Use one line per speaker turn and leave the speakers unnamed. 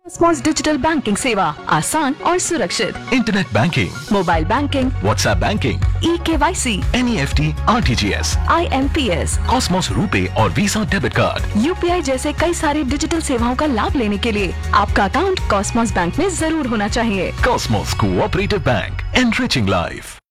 Cosmos digital banking सेवा आसान और सुरक्षित।
Internet banking,
mobile banking,
WhatsApp banking,
eKYC,
NEFT, RTGS,
IMPS,
Cosmos RuPay और वीजा डेबिट कार्ड,
UPI जैसे कई सारी डिजिटल सेवाओं का लाभ लेने के लिए आपका अकाउंट कॉस्मॉस बैंक में जरूर होना चाहिए।
Cosmos cooperative bank, enriching life.